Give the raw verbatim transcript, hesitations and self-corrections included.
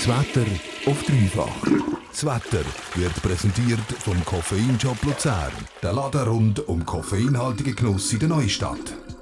Das Wetter auf dreifach. Das Wetter wird präsentiert vom Koffeinshop Luzern. Der Laden rund um koffeinhaltigen Genuss in der Neustadt.